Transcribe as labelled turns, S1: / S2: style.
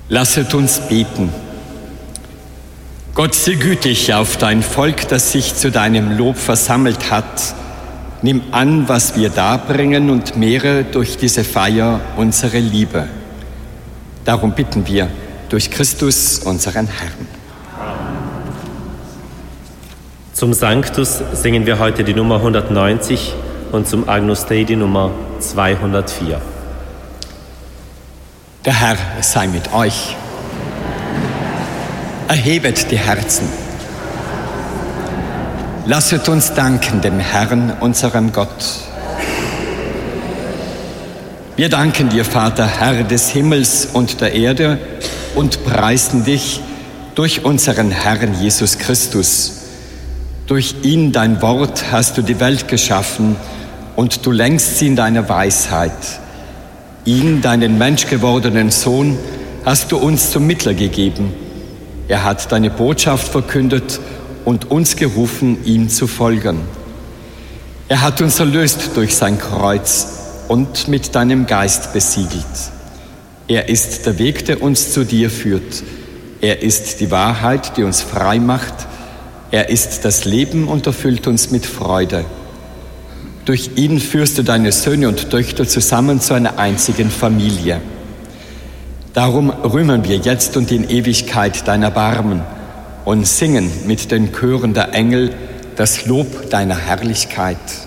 S1: Lasset uns beten. Gott, sei gütig auf dein Volk, das sich zu deinem Lob versammelt hat. Nimm an, was wir darbringen und mehre durch diese Feier unsere Liebe. Darum bitten wir durch Christus, unseren Herrn.
S2: Zum Sanctus singen wir heute die Nummer 190 und zum Agnus Dei die Nummer 204.
S1: Der Herr sei mit euch. Erhebet die Herzen. Lasset uns danken dem Herrn, unserem Gott. Wir danken dir, Vater, Herr des Himmels und der Erde, und preisen dich durch unseren Herrn Jesus Christus. Durch ihn, dein Wort, hast du die Welt geschaffen und du lenkst sie in deiner Weisheit. Ihn, deinen menschgewordenen Sohn, hast du uns zum Mittler gegeben. Er hat deine Botschaft verkündet und uns gerufen, ihm zu folgen. Er hat uns erlöst durch sein Kreuz und mit deinem Geist besiegelt. Er ist der Weg, der uns zu dir führt. Er ist die Wahrheit, die uns frei macht. Er ist das Leben und erfüllt uns mit Freude. Durch ihn führst du deine Söhne und Töchter zusammen zu einer einzigen Familie. Darum rühmen wir jetzt und in Ewigkeit dein Erbarmen und singen mit den Chören der Engel das Lob deiner Herrlichkeit.